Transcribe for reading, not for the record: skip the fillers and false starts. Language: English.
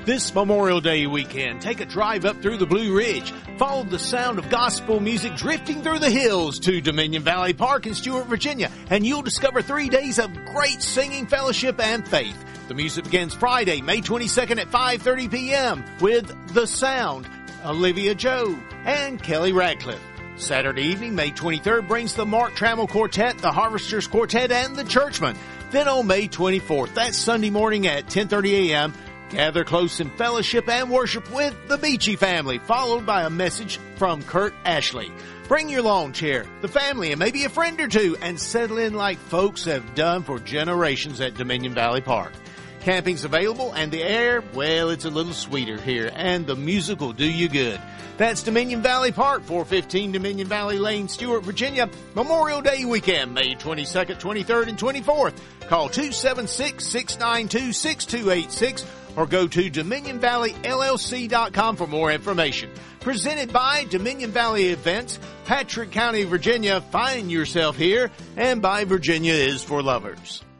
This Memorial Day weekend, take a drive up through the Blue Ridge. Follow the sound of gospel music drifting through the hills to Dominion Valley Park in Stuart, Virginia, and you'll discover 3 days of great singing, fellowship, and faith. The music begins Friday, May 22nd at 5:30 p.m. with The Sound, Olivia Joe, and Kelly Radcliffe. Saturday evening, May 23rd, brings the Mark Trammell Quartet, the Harvesters Quartet, and the Churchmen. Then on May 24th, that's Sunday morning at 10:30 a.m., gather close in fellowship and worship with the Beachy family, followed by a message from Kurt Ashley. Bring your lawn chair, the family, and maybe a friend or two, and settle in like folks have done for generations at Dominion Valley Park. Camping's available, and the air, well, it's a little sweeter here, and the music will do you good. That's Dominion Valley Park, 415 Dominion Valley Lane, Stuart, Virginia, Memorial Day weekend, May 22nd, 23rd, and 24th. Call 276-692-6286 or go to DominionValleyLLC.com for more information. Presented by Dominion Valley Events, Patrick County, Virginia. Find yourself here, and by Virginia is for lovers.